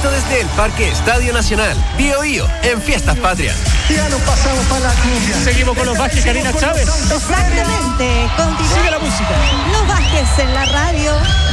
directo desde el Parque Estadio Nacional. Bío Bío, en Fiestas Patrias. Ya nos pasamos para la cumbia. Seguimos con los Vázquez, Karina Chávez. Exactamente. Continúa. Sigue la música. Los Vázquez en la radio.